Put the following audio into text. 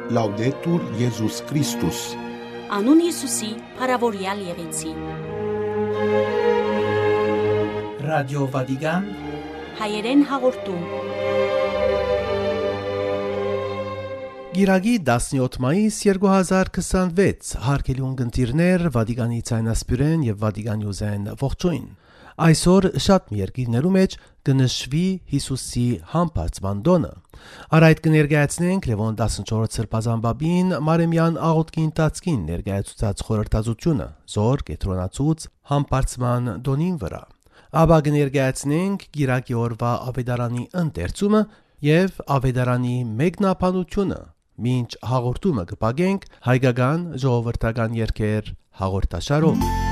Laudetur Jesus Christus. Անուն Հիսուսի փառավորյալ եղեցի։ Ռադիո Վատիկան Հայերեն հաղորդում։ Գիրագի 17 մայիս 2026 հարգելի ունգընտիրներ Վատիկանի ցայնասպյուրեն եւ Վատիկանի ուզեն ողջույն։ Այսօր շատ մի երկիրներու մեջ կնշվի Հիսուսի համբարձման տոնը։ Արայդ կներկայացնենք Լևոն 14 սրբազան Մարեմյան աղոթքի ընթացքին ներկայացուցած խորհրդածությունը զոր կետրոնացուց համբարձման տոնին վրա։ Աբա կներկայացնենք Գիրակի օրվա ավետարանի ընթերցումը եւ ավետարանի մեկնաբանությունը։ Մինչ հաղորդումը կպագենք հայկական ժողովրդական երգեր հաղորդաշարով։